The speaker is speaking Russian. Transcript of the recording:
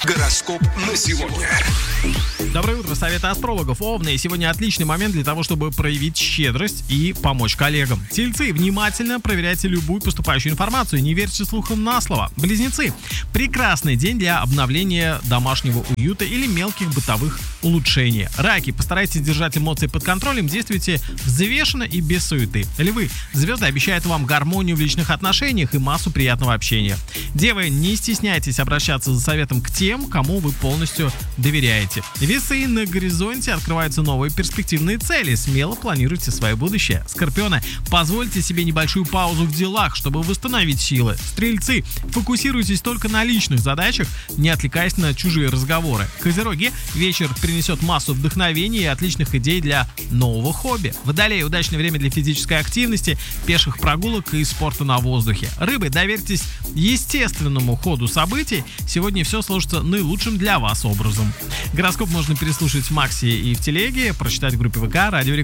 Гороскоп на сегодня. Доброе утро, советы астрологов. Овны, сегодня отличный момент для того, чтобы проявить щедрость и помочь коллегам. Тельцы, внимательно проверяйте любую поступающую информацию, не верьте слухам на слово. Близнецы, прекрасный день для обновления домашнего уюта или мелких бытовых улучшений. Раки, постарайтесь держать эмоции под контролем, действуйте взвешенно и без суеты. Львы, звезды обещают вам гармонию в личных отношениях и массу приятного общения. Девы, не стесняйтесь обращаться за советом к тем, кому вы полностью доверяете. Весы, на горизонте открываются новые перспективные цели. Смело планируйте свое будущее. Скорпионы, позвольте себе небольшую паузу в делах, чтобы восстановить силы. Стрельцы, фокусируйтесь только на личных задачах, не отвлекаясь на чужие разговоры. Козероги, вечер принесет массу вдохновения и отличных идей для нового хобби. Водолеи, удачное время для физической активности, пеших прогулок и спорта на воздухе. Рыбы, доверьтесь естественному ходу событий. Сегодня все сложится наилучшим для вас образом. Гороскоп можно переслушать в Максе и в Телеге, прочитать в группе ВК «Радио Рекорд».